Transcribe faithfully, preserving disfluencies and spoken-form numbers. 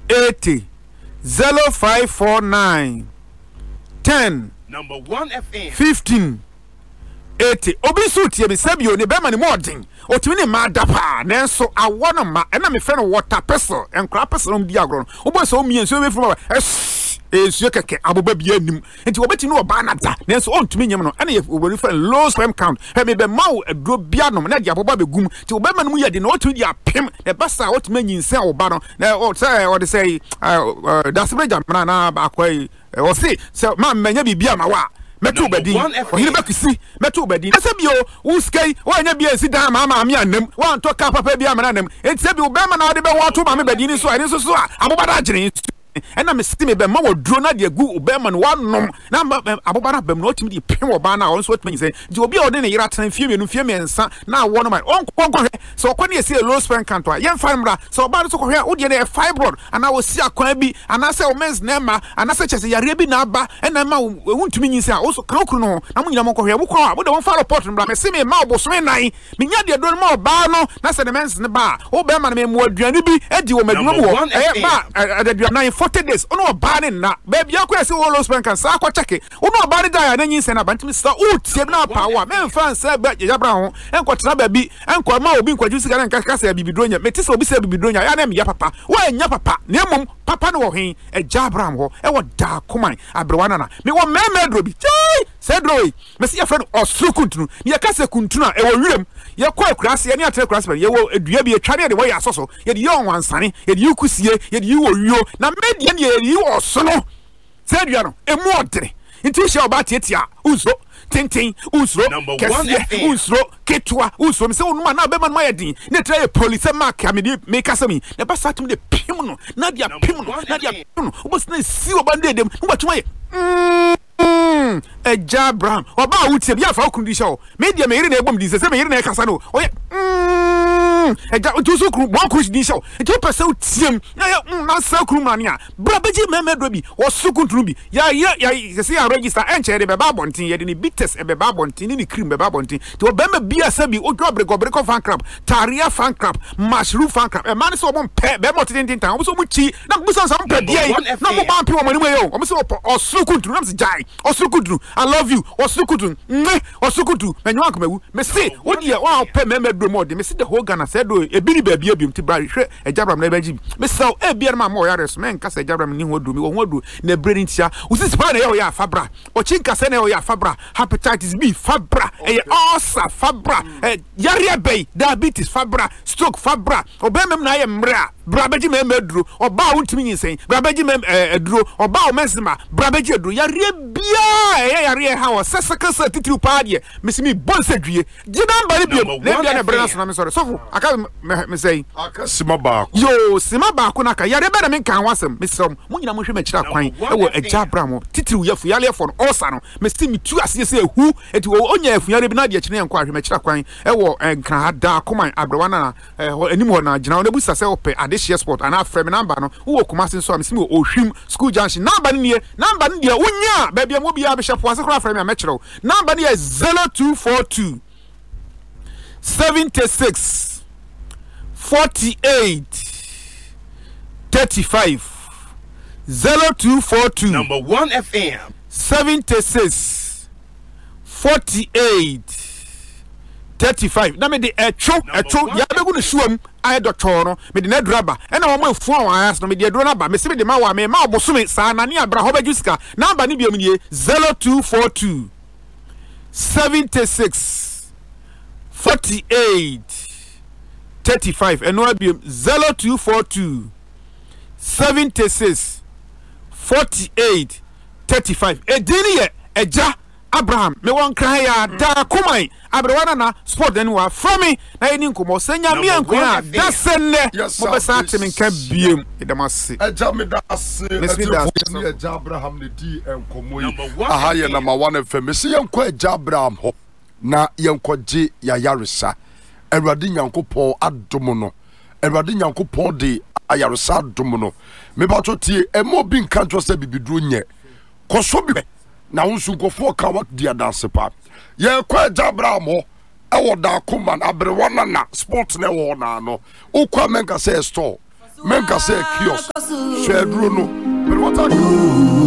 eighty zero five four nine ten number one F M fifteen eighty obi so tie me sabio ne be ma ne modern otimi ne ma da pa nanso awo no ma na me fe no water pestle enkra pestle no bi agro no obo so mi enso be from esu keke aboba bi anim enti obeti no oba na da nanso ontumi nyem no na ye obori fe low sperm count he me be ma wo aduro bia no na dia aboba be gum enti oba ma no mu ye de no otumi dia pem the basta otumi nyinse oba no na o say o de say that's me jam na ba akwai o say so ma menya bibia ma wa metu bedi ohiri bakisi metu bedi na se bio uskei wo anya bia si dan ma ma me anam wa nto ka papa bia ma anam enti se bio be ma na wo de be wo to ma me bedi ni so ani so so a aboba da agire ena me siti me be ma wo duro na de gu be ma no wanom na aboba na bem no otimi de pem oba na won so otimi say di obi a ode ne yira tran fie menu fie mensa na wo no ma on konkon so okoni esi low sperm count a yen fa mra so oba so kohwe wo de na fibroid ana wo si akwan bi ana se o mens na ma ana se chese yare bi na aba ena ma wo ntumi nyinse a wo so kankru no na mo nyina mo kohwe wo kwa wo de won fa report mra me se me ma obo so nan me nya de do ma oba no na se de mens ne ba wo be ma na me mo aduane bi edi wo madwuma wo eh ba aduane forty days ono ba ne na baby akwa se wo low sperm count sa akwa cheke ono ba ne da ya na nyinse na bantimi sa o tie na pa wa me mfa nsa ba ya bra ho enko tena baby enko ma obi nkwadwu sika na nkaka sa bibidronya metise obi sa bibidronya ya na me ya papa wa nya papa na emom papa no wo hen e ja Abraham ho e wo da koman abrewana na me wo meme drobi chai se drowi me se ya friend osukuntunu ni ya kase kuntunu e wo wirem ye kwa akurase ye ni atre akurase ye wo edua bi etware de wo ya asoso ye de ye onwansane ye de yukusie ye de wo wio na media ni ye de wo sono se dua no emu odere nti she oba tietia uzo tintin usro kesi usro ketwa usro me se onuma na be man ma yedin na try police mark amedi make asami na ba satum de pim no na dia pim no na dia pim no obos na si oba ndedem no batuma ye mm eja Abraham oba wutie bia fa okunu di show media me yire na ebom di se se me yire na kasa no oye mm eja otuso kru bon kru di show ejo pese utiem na ya na sa kru mane a bra beji meme do bi osukuntru bi ya ya ya se ya register enche de be ba bontin ye de ni bites e be ba bontin ni cream be ba bontin to be me bia se bi ojo breko breko fan club taria fan club mushroom fan club e man so mo pe be mo tin tin tan o so mo chi na mo san san pe dia na mo ba pe o mani mo yo o mo so osukuntru na se jai osukuntru I love you osukuntru me osukuntru me nwa akamawu me se wo dia wa pe me me do mo de me se the whole Ghana said do e bi ni ba bia biom ti bra hwe e jabram na ba ji me se e bia ma mo ya res me nka se jabram ni ho do me wo ho do na bredi ntia usi spa na ya fabra o chinka se na ya fabra hepatitis B fabra e ulcer fabra e yare bay diabetes fabra stroke fabra obemem na ya mra brabeji me meduro oba wuntimi nyinsen brabeji me eduro oba o mesma brabeji eduro yare bia e yare ha o seseka sa titiri pa de mesimi bonsadwie gina mbare biem na bia na brena so na me sorry so aka me say aka sima ba yo sima ba ko na ka yare be na me kan wasem mesom mo nyina mo hwe me kira kwan e wo eja Abraham titiri yafu yale fo no osa no mesimi tu ase se ehu eti onya afu yare bi na de kire yankwa hwe me kira kwan e wo nkran hada koman abrewana na anim ho na gina na busa se ope Share sport and our frame number no wo Kumasi so am simi o hwim school junction number ne number ne dia unya baby am obi a bishop wase kra frame am metro number ne zero two four two seventy-six forty-eight thirty-five zero two four two number one F M seventy-six forty-eight thirty-five na me de etwo etwo ya begu ne suam aye doctor no me de na draba e na wo mafu awon ayas no me de dro na ba me se me de ma wa me ma obosome sa na ne abra ho bajuska number ne biom nie zero two four two seventy-six forty-eight thirty-five and no biom zero two four two seventy-six forty-eight thirty-five e dini ye eja Abraham me won kran ya da komai abrewana na sport den wa from me na eni nkomo senya me anko ya da senne mo be sa temi nka biem edamase eja me da ase eja Abraham ne di enkomo yi aha ye number one F M se yenko eja Abraham ho na yenko je ya yaresa Awurade Nyankopon adom no Awurade Nyankopon de ayaresa adom no me ba to tie emo bi nka to se bibiduro nye koso bi na unsu nkofo ka wat dia dance pa ye kwa Abraham ho e wo da koman abrewana na sport na wo na no ukwa menka say store menka say kiosk hwɛ duro no but what